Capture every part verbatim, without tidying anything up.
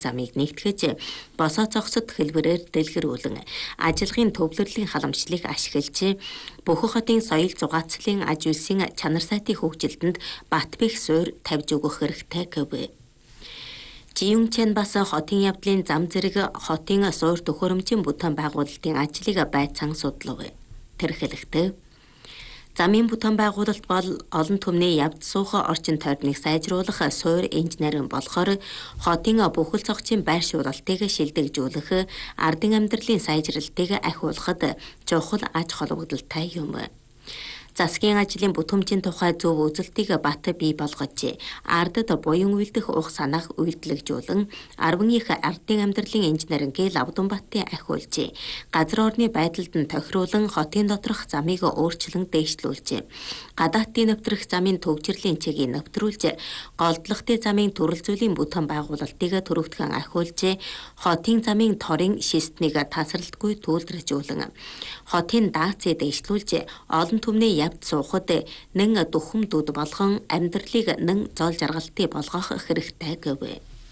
замыг нэгтгэж босоо зогсод хэлбэрээр дэлгэрүүлэн ажиллагын төвлөрлийн халамжлалыг ашиглаж Бөхөн хотын соёл зугаацлын аж үйлсийн чанар сайтын хөгжилтөнд бат бэх суурь тавьж өгөх хэрэгтэй гэв. Жиюн Чен бас хотын явдлын зам зэрэг хотын суурь төхөөрөмжийн бүтээн байгуулалтын ажлыг байцаан судлав. Тэр хэлэхдээ замын бүтээн байгуулалт бол олон түмний явд суух орчин тойрныг сайжруулах суурь инженерийн болохоор хотын бүхэл цогцын байршуулалтыг шилдэгжүүлэх, ардын амьдралын сайжралтыг ахиулахад чухал аж холбогдолтой юм. Засгийн ажлын бүтэмжийн тухай зөв үзэлтийг бат бий болгож, ардад буян үйлдэх ух санаах үйлдэлжүүлэн, арван их ардын амьдралын инженерингийн Лавдан батын ахиулж, газар орны байдалд нь тохируулан хотын доторх замыг өөрчлөн дээшлүүлж, гадаадын нэвтрэх замын төгжрлийн чигийг нэвтрүүлж, голдлогтой замын төрөл зүйлийн бүтээн байгуулалтыг төрөвдгөн ахиулж, хотын замын торын шистнийг тасралтгүй түүлдэржүүлэн, хотын даацыг дээшлүүлж, олон түмний явд суухад нэн дөхөмдүүд болгон амьдралыг нэн зол жаргалтыг болгох хэрэгтэй гэв.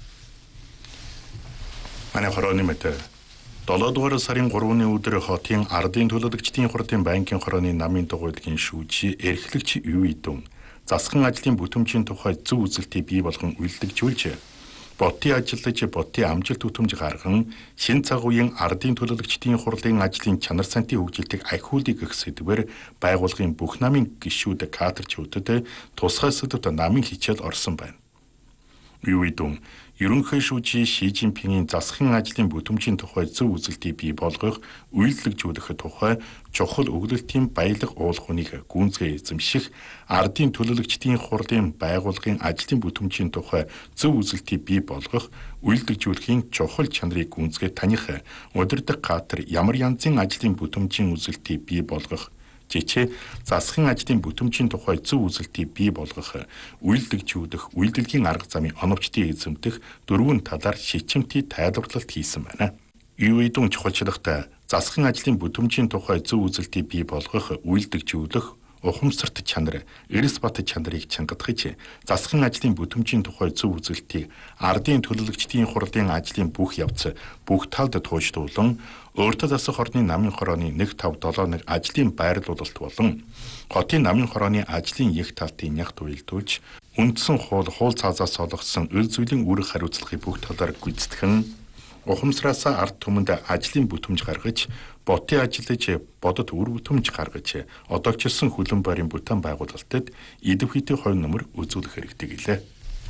Манай хорооны мэт долоо дугаар сарын гурваны өдөр хотын ардын төлөөлөгчдийн хурдын банкын хорооны намын дугуйлгийн шүүжи эрхлэгч юу идэн засгийн ажлын бүтэмжийн тухай зөв үзэлтийг бий болгон үйлдэгжүүлж Ботын ажиллаж ботын амжилт түтэмж гарган шин цаг үеийн ардын төлөөлөгчдийн хурлын ажлын чанар сантын хөгжилтийг ахиулъя гэх сэдвээр байгууллагын бүх намын гишүүд кадрчуудад тусгай сэдвт намын хичээл орсон байна. Юу идэн ерөнхий шүүжийн Ши Жинпингийн засгийн ажлын бүтэмжийн тухай зөв үзэлтийг бий болгох, үйлдэлжүүлэх тухай чухал өгүүлэлтийн баялаг уулахыг гүнзгий эзэмших, ардын төлөөлөгчдийн хурлын байгууллагын ажлын бүтэмжийн тухай зөв үзэлтийг бий болгох, үйлдэлжүүлэхийн чухал чанарыг гүнзгий таних, удирдах кадр ямар янзын ажлын бүтэмжийн үзэлтийг бий болгох, жишээ засгийн ажлын бүтэмжийн тухай зөв үзэлтийг бий болгох, үйлдэгжүүлэх, үйлдэлгийн арга замын оновчтыг эзэмдэх дөрвөн талаар шичмтий тайлбарлалт хийсэн байна. Юу идэн чухалчлахтай засгийн ажлын бүтэмжийн тухай зөв үзэлтийг бий болгох, үйлдэгжүүлэх, ухамсарт чанар, эрс бат чанарыг чангадахж, засгийн ажлын бүтэмжийн тухай зөв үзэлтийг ардын төлөөлөгчдийн хурлын ажлын бүх явц, бүх талд тууштуулан өөртөө засах орны намын хорооны нэг тав долоо нэг ажлын байрлуулалт болон хотын намын хорооны ажлын их талтын нягт уялдуулж, үндсэн хууль хууль цаазаас олгосон үйл зүйлийн үүрэг хариуцлагыг бүх талаар гүйцэтгэн, ухамсараасаа ард түмэнд ажлын бүтэмж гаргаж, ботын ажиллаж бодод үр бүтэмж гаргаж, одоогчилсан хүлэн байрын бүтээн байгуулалтад идэвхтэй хойно нөмөр үзүүлэх хэрэгтэй гэлээ.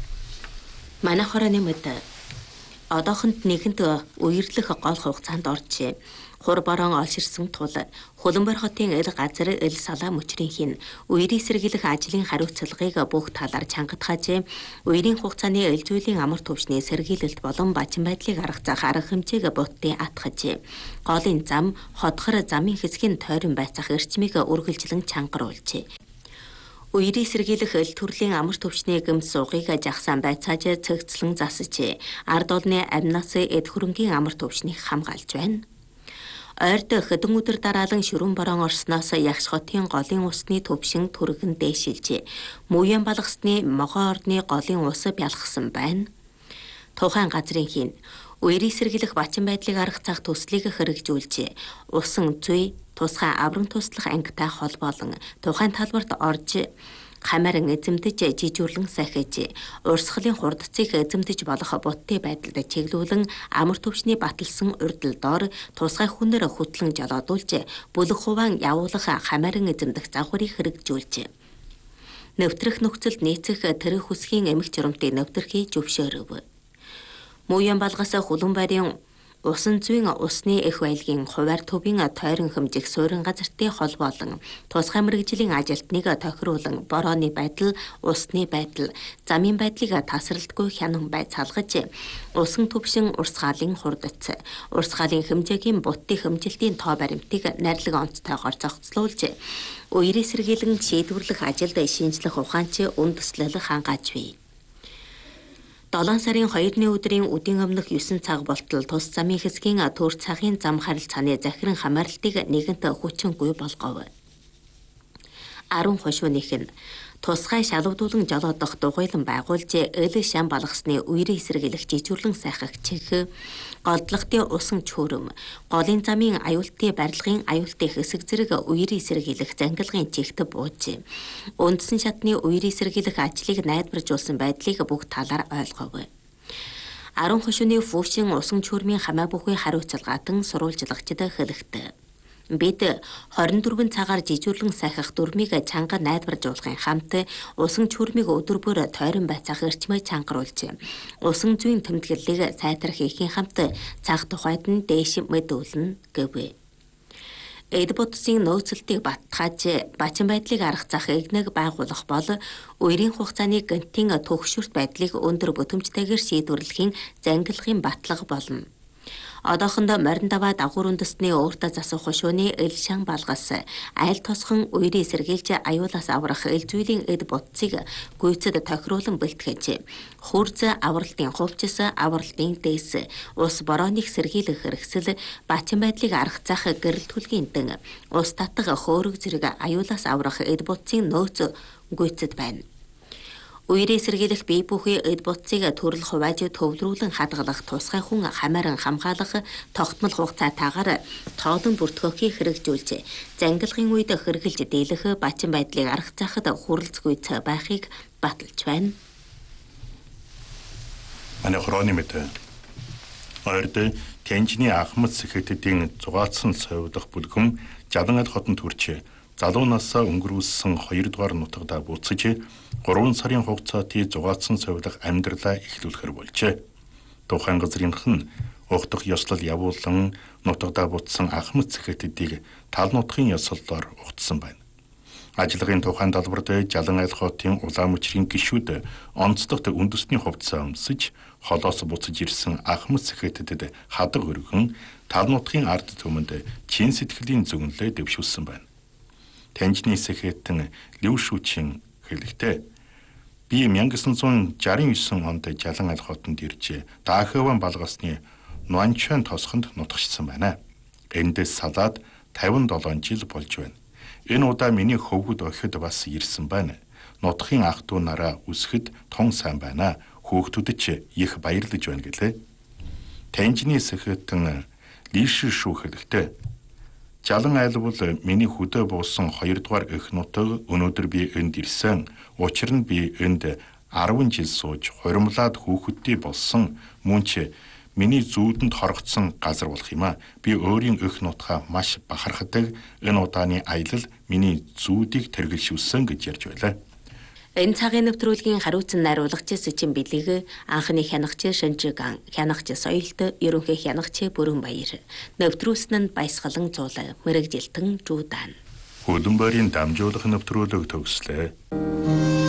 Манай хорооны мэд одоохонд нэгэнт үерлэх гол хугацаанд оржээ. Хур борон олширсан тул Хөлбөмбөр хотын эл газар эл салаа мөчрийн хин үерийн сэргийлэх ажлын хариуцлагыг бүх талаар чангадхаж, үерийн хугацааны эл зүйлийн амар төвчний сэргийлэлт болон бачин байдлыг аргацах арга хэмжээг бутдын атгаж, голын зам, хотгор замын хэсгийн тойрон байцах эрчмийг үргэлжлэн чангаруулжээ. Үерийн сэргийлэх эл төрлийн амар төвчний гэмс суугыг жагсаан байцааж цэгцлэн засаж, ард олны амнаас эд хөрөнгийн амар төвчнийг хамгаалж байна. Ойрд хэдэн өдөр дараалан шүрэн борон орсноос ягш хотын голын усны төвшин түргэн дээшилж, Мууян балгасны могоо орны голын ус бялхсан байна. Тухайн газрын хин үерийн сэргийлэх бачин байдлыг аргацах төслийг хэрэгжүүлж, усан зүй, тусгай авран туслах ангитай хол болон тухайн талбарт орж, хамааран эзэмдэж жижүүрлэн сахиж, урсгалын хурдцыг эзэмдэж болох бутты байдалд чиглүүлэн амар төвчний баталсан урдл доор тусгай хүнээр хөтлөн жолоодуулж, бүлэг хуваан явуулах хамааран эзэмдэх загварыг хэрэгжүүлж, нэвтрэх нөхцөлд нийцэх тэрэг хүсгийн эмх журамтыг нэвтрэхийг зөвшөөрөв. Мууян балгас хулан байрын усан зүйн усны эх байлгийн хуваар төвийн тойрон хэмжих суурин газартын хол болон тусгай мэргэжлийн ажилтныг тохируулан борооны байдал, усны байдал, замын байдлыг тасралтгүй хянан байцаалгаж, усан төвшин урсгалын хурдц, урсгалын хэмжээгийн бутты хэмжилтийн тоо баримтыг найрлаг онцтойгоор зохицлуулж, үерийн сэргийлэн шийдвэрлэх ажилд шинжлэх ухаанч үндэслэл хангааж бий. долоо сарын хоёрны өдрийн үдийн өмнөх есөн цаг болтол тус замын хэсгийн төр цагын зам харилцааны захиран хамаарлтыг нэгэнт хүчингүй болгов. арван хошууных нь тусгай шалгадуулан жолоодох дугуйлан байгуулж эл шам балгасны үерийн эсрэгээлэх жижүүрлэн сайхагчих, голдлогтын усан чөөрөм, голын замын аюултын барилгын аюултын хэсэг зэрэг үерийн эсрэгээлэх зангилгын чигт бууж, үндсэн шатны үерийн эсрэгээлэх ажлыг найдваржуулсан байдлыг бүх талаар ойлгов. Арван хошууны фүүшин усан чөөрмийн хамаа бүхий хариуцлагаатан сурвалжлагчид хэлэхтэй. Бид хорин дөрвөн цагаар жижүүрлэн сайхах дүрмийг чанга найдваржуулахын хамт усан чөөрмийг өдөр бүр тойрон байцаах эрчмээ чангаруулж, усан зүйн тэмдэглэлийг сайтар хийхийн хамт цаг тухайд нь дээш мэдүүлнэ гэв. Эд бодсын нөөцөлтийг баттгааж бачин байдлыг арга зах игнэг байгуулах бол үерийн хугацааны гэнтийн төгшөрт байдлыг өндөр бүтэмжтэйгээр шийдвэрлэхийн зангилгын батлага болно. Одоохондоо морин даваа дагуур үндэстний өөртөө засах хошууны эл шан балгас айл тосхон үерийн сэргийлж аюулаас аврах эл зүйлийн эд бодцыг гүйцэд тохируулан бэлтгэж, хурц авралтын хувьчс, авралтын дээс, ус борооных сэргийлэх хэрэгсэл, бачин байдлыг арга зах гэрэл түлгийн дэн, ус татах хөөрөг зэрэг аюулаас аврах эд бодцын нөөц гүйцэд байна. Үерийн сэргийлэх бие бүхий эд бодцыг төрөл хувааж төвлөрүүлэн хадгалах тусгай хүн хамааран хамгаалах тогтмол хугацаатаагаар тоолон бүртгэхийн хэрэгжүүлж, зангилгын үед хэрэгжилж дийлэх бачин байдлыг арга захад хүрэлцгүйц байхыг баталж байна. Манай хороны мэт ойрд Тянжны Ахмад сэхэтэдийн зугаацсан сойвдох бүлгэм Жалангал хотод хүрч залуу насаа өнгөрүүлсэн хоёрдугаар нутагта буцаж гурван сарын хугацаатыг зугаацсан сувилах амьдралаа эхлүүлэхэр болжээ. Тухайн газрынх нь ухдах ёслол явуулан нутагта буцсан Ахмад сэхэтэдийг тал нутгийн ёслолоор угтсан байна. Ажлын тухайн талбарт Жалангал хотын улаан мөчрийн гишүүд онцлогт үндэсний хувцас өмсөж холоос буцаж ирсэн Ахмад сэхэтэдэд хадаг өргөн тал нутгийн ард түмэнд чин сэтгэлийн зөвнөлөө дэвшүүлсэн байна. Тянжны сэхэтэн Лүшүүчин хэлэхдээ би 천구 шестьдесят онд Жалангал хотод ирж Дахаван балгасны Нуанчан тосгонд нутагчсан байна. Эндээс салаад тавин долоон жил болж байна. Энэ удаа миний хөвгөд охид бас ирсэн байна. Нутгийн ах дүү нараа үсгэд тун сайн байна. Хүүхдүүдэд ч их баярлаж байна гэлээ. Тянжны сэхэтэн Лишшүү хэлэхдээ Жалан айл бол миний хөдөө буусан хоёрдугаар эх нутаг өнөөдөр би энд ирсэн. Учир нь би энд арван жил сууж хуримлаад хүүхэдтэй болсон. Мөн ч миний зүүдэнд хорогдсон газар болох юм а. Би өөрийн эх нутгаа маш бахархдаг. Энэ удааны аялал миний зүүдийг тэргэлшүүлсэн гэж ярьж байлаа. Энэ цагийн нэвтрүүлгийн хариуцсан найруулагч Сэчин Билэг, анхны хянагч Шинжиган, хянагч Соёлт, ерөнхий хянагч Бүрэнбаяр, нэвтрүүлсэн нь Баясгалан Цуул, мэрэгжилтэн Жуудан. Хөлбөмбөрийн дамжуулах нэвтрүүлэг төгслөө.